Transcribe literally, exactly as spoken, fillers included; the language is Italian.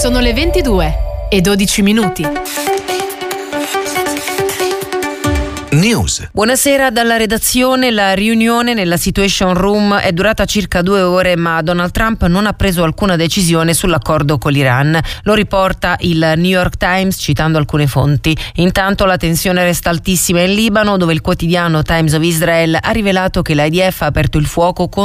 Sono le ventidue e dodici minuti. News. Buonasera dalla redazione. La riunione nella Situation Room è durata circa due ore, ma Donald Trump non ha preso alcuna decisione sull'accordo con l'Iran. Lo riporta il New York Times citando alcune fonti. Intanto la tensione resta altissima in Libano, dove il quotidiano Times of Israel ha rivelato che l'I D F ha aperto il fuoco contro